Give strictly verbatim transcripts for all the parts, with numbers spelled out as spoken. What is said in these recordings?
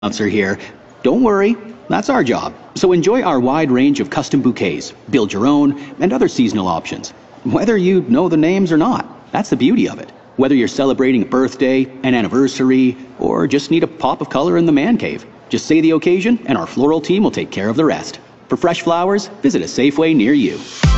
Announcer here. Don't worry, that's our job. So enjoy our wide range of custom bouquets, build your own, and other seasonal options. Whether you know the names or not, that's the beauty of it. Whether you're celebrating a birthday, an anniversary, or just need a pop of color in the man cave, just say the occasion and our floral team will take care of the rest. For fresh flowers, visit a Safeway near you.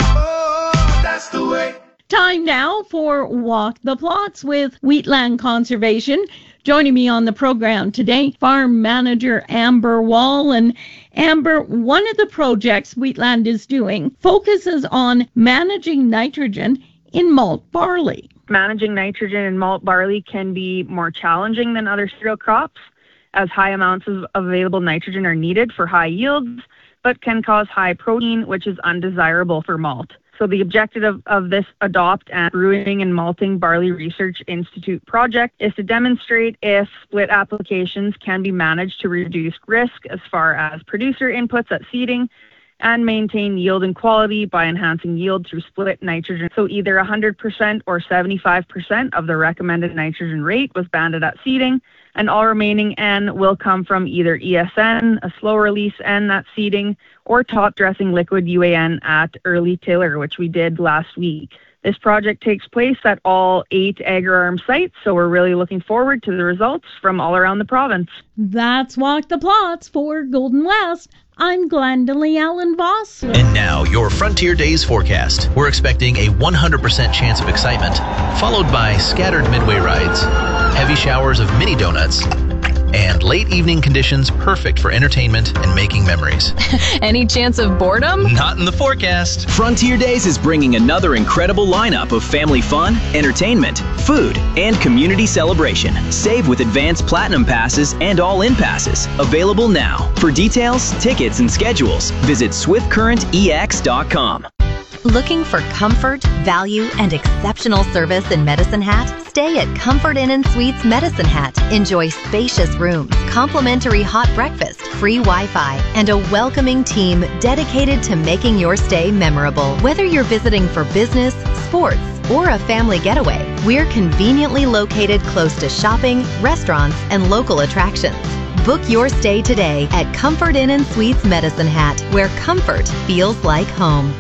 Oh, that's the way. Time now for Walk the Plots with Wheatland Conservation. Joining me on the program today, Farm Manager Amber Wall. And Amber, one of the projects Wheatland is doing focuses on managing nitrogen in malt barley. Managing nitrogen in malt barley can be more challenging than other cereal crops, as high amounts of available nitrogen are needed for high yields, but can cause high protein, which is undesirable for malt. So the objective of, of this Adopt and Brewing and Malting Barley Research Institute project is to demonstrate if split applications can be managed to reduce risk as far as producer inputs at seeding and maintain yield and quality by enhancing yield through split nitrogen. So either one hundred percent or seventy-five percent of the recommended nitrogen rate was banded at seeding, and all remaining N will come from either E S N, a slow release N at seeding, or top dressing liquid U A N at early tiller, which we did last week. This project takes place at all eight AgriArm sites, so we're really looking forward to the results from all around the province. That's Walk the Plots for Golden West. I'm Glendalee Allen Voss. And now, your Frontier Days forecast. We're expecting a one hundred percent chance of excitement, followed by scattered midway rides, heavy showers of mini donuts, and late evening conditions perfect for entertainment and making memories. Any chance of boredom? Not in the forecast. Frontier Days is bringing another incredible lineup of family fun, entertainment, food, and community celebration. Save with advanced platinum passes and all-in passes. Available now. For details, tickets, and schedules, visit swift current e x dot com. Looking for comfort, value, and exceptional service in Medicine Hat? Stay at Comfort Inn and Suites Medicine Hat. Enjoy spacious rooms, complimentary hot breakfast, free Wi-Fi, and a welcoming team dedicated to making your stay memorable. Whether you're visiting for business, sports, or a family getaway, we're conveniently located close to shopping, restaurants, and local attractions. Book your stay today at Comfort Inn and Suites Medicine Hat, where comfort feels like home.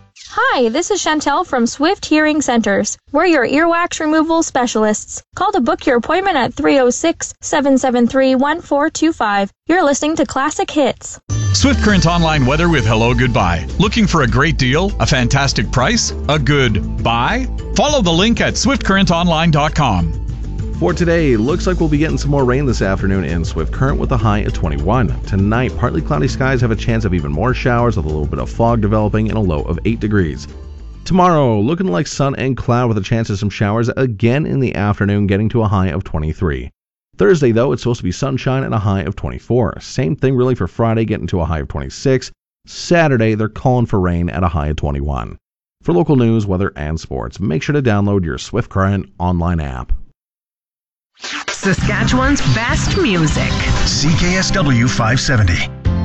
Hi, this is Chantel from Swift Hearing Centers. We're your earwax removal specialists. Call to book your appointment at three oh six, seven seven three, one four two five. You're listening to Classic Hits. Swift Current Online Weather with Hello Goodbye. Looking for a great deal, a fantastic price, a good buy? Follow the link at swift current online dot com. For today, looks like we'll be getting some more rain this afternoon in Swift Current with a high of twenty-one. Tonight, partly cloudy skies have a chance of even more showers with a little bit of fog developing and a low of eight degrees. Tomorrow, looking like sun and cloud with a chance of some showers again in the afternoon, getting to a high of twenty-three. Thursday, though, it's supposed to be sunshine and a high of twenty-four. Same thing really for Friday, getting to a high of twenty-six. Saturday, they're calling for rain at a high of twenty-one. For local news, weather, and sports, make sure to download your Swift Current online app. Saskatchewan's best music. C K S W five seventy.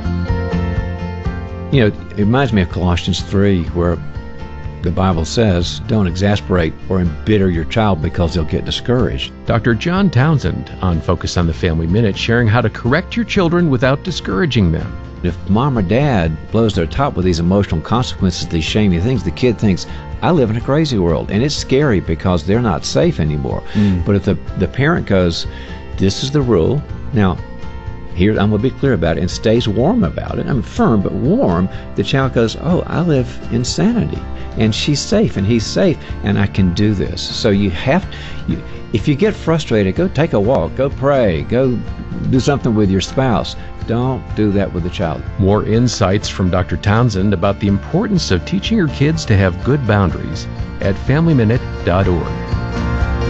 You know, it reminds me of Colossians three, where the Bible says, don't exasperate or embitter your child because they'll get discouraged. Doctor John Townsend on Focus on the Family Minute, sharing how to correct your children without discouraging them. If mom or dad blows their top with these emotional consequences, these shamey things, the kid thinks, I live in a crazy world. And it's scary because they're not safe anymore. Mm. But if the, the parent goes, this is the rule, now, here I'm going to be clear about it, and stays warm about it, I'm firm but warm, the child goes, oh, I live in sanity. And she's safe, and he's safe, and I can do this. So you have, you, if you get frustrated, go take a walk, go pray, go do something with your spouse. Don't do that with the child. More insights from Doctor Townsend about the importance of teaching your kids to have good boundaries at family minute dot org.